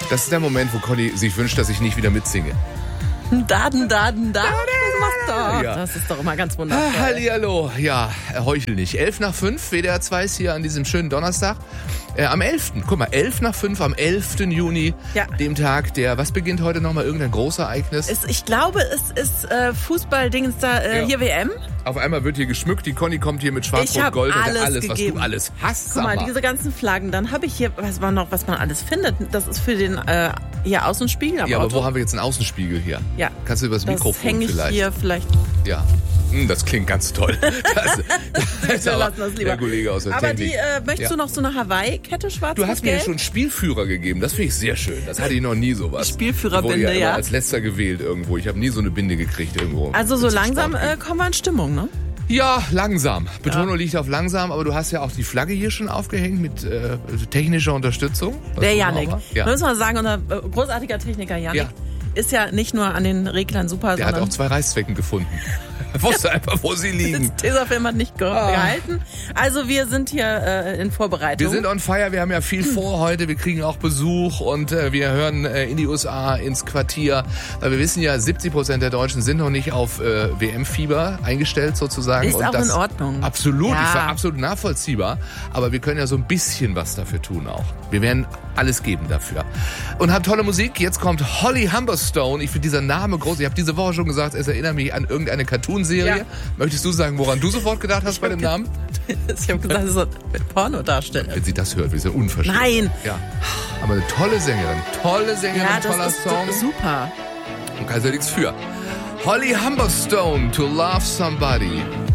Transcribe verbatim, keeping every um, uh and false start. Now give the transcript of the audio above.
Das ist der Moment, wo Conny sich wünscht, dass ich nicht wieder mitsinge. Daden, Daden, Daden, das macht doch. Ja. Das ist doch immer ganz wundervoll. Ah, hallihallo, ja, heuchel nicht. elf nach fünf, W D R zwei ist hier an diesem schönen Donnerstag. Äh, am elften Guck mal, elf nach fünf am elften Juni, Ja. dem Tag der, was beginnt heute nochmal, irgendein Großereignis? Es, ich glaube, es ist äh, Fußball-Dingens da, äh, Ja. hier W M. Auf einmal wird hier geschmückt, die Conny kommt hier mit Ich hab Schwarz-Rot-Gold und alles alles, was gegeben. du alles hast. Guck mal, sag mal. diese ganzen Flaggen. Dann habe ich hier, was man noch, was man alles findet. Das ist für den äh, hier Außenspiegel am Ja, aber Auto. wo haben wir jetzt einen Außenspiegel hier? Ja. Kannst du übers Das Mikrofon hänge ich vielleicht? hier vielleicht. Ja. Hm, das klingt ganz toll. Das, das Wir aber lassen das lieber. der Kollege aus der Aber Technik. die, äh, möchtest Ja. du noch so eine Hawaii-Kette schwarz Du mit hast mir Gelb? schon Spielführer gegeben. Das finde ich sehr schön. Das hatte ich noch nie sowas. Spielführerbinde, Ich wurde ja. ja. Immer als letzter gewählt irgendwo. Ich habe nie so eine Binde gekriegt irgendwo. Also so wenn's um langsam Sport äh, ging. kommen wir in Stimmung, ne? Ja, langsam. Betonung liegt auf langsam, aber du hast ja auch die Flagge hier schon aufgehängt mit äh, technischer Unterstützung. Was Der auch Yannick. immer. Ja. Da müssen wir sagen, unser äh, großartiger Techniker Yannick Ja. ist ja nicht nur an den Reglern super, Der hat sondern auch zwei Reißzwecken gefunden. Er wusste einfach, wo sie liegen. Tesafilm hat nicht ge Ah. gehalten. Also wir sind hier äh, in Vorbereitung. Wir sind on fire, wir haben ja viel vor heute, wir kriegen auch Besuch und äh, wir hören äh, in die U S A, ins Quartier. Weil wir wissen ja, siebzig Prozent der Deutschen sind noch nicht auf äh, W M-Fieber eingestellt sozusagen. Ist und auch das in Ordnung. Absolut, Ja. ich war absolut nachvollziehbar. Aber wir können ja so ein bisschen was dafür tun auch. Wir werden alles geben dafür. Und haben tolle Musik. Jetzt kommt Holly Humberstone. Ich finde dieser Name groß. Ich habe diese Woche schon gesagt, es erinnert mich an irgendeine Cartoonserie. Ja. Möchtest du sagen, woran du sofort gedacht hast bei dem Namen? Ich habe gesagt, das ist ein Pornodarsteller. Wenn sie das hört, wird sie unverschämt. Nein. Ja. Aber eine tolle Sängerin. Tolle Sängerin, Ja, toller das ist Song. su- super. Und kann sie nichts für. Holly Humberstone, To Love Somebody.